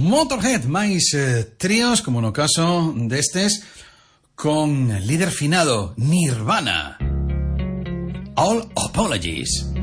Motorhead, máis tríos, como no caso destes, con líder finado, Nirvana. All Apologies.